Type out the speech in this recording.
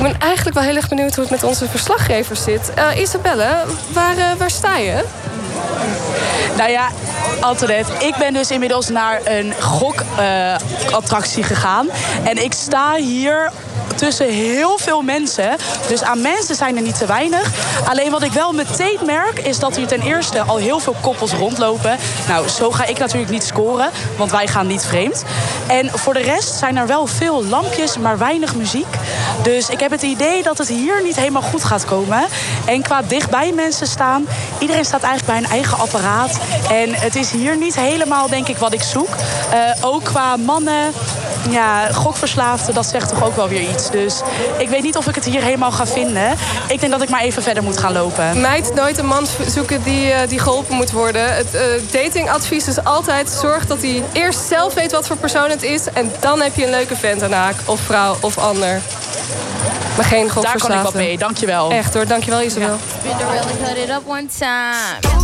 ben eigenlijk wel heel erg benieuwd hoe het met onze verslaggevers zit. Isabelle, waar sta je? Nou ja, Antoinette, ik ben dus inmiddels naar een gokattractie gegaan. En ik sta hier tussen heel veel mensen. Dus aan mensen zijn er niet te weinig. Alleen wat ik wel meteen merk is dat hier ten eerste al heel veel koppels rondlopen. Nou, zo ga ik natuurlijk niet scoren, want wij gaan niet vreemd. En voor de rest zijn er wel veel lampjes, maar weinig muziek. Dus ik heb het idee dat het hier niet helemaal goed gaat komen. En qua dichtbij mensen staan, iedereen staat eigenlijk bij een eigen apparaat. En het is hier niet helemaal, denk ik, wat ik zoek. Ook qua mannen, ja, gokverslaafden, dat zegt toch ook wel weer iets. Dus ik weet niet of ik het hier helemaal ga vinden. Ik denk dat ik maar even verder moet gaan lopen. Meid, nooit een man zoeken die geholpen moet worden. Het datingadvies is altijd: zorg dat hij eerst zelf weet wat voor persoon het is. En dan heb je een leuke vent aan de haak. Of vrouw of ander. Maar geen gokverslaafden. Daar kan ik wat mee, dankjewel. Echt hoor, dankjewel Isabel. Really cut it up one time.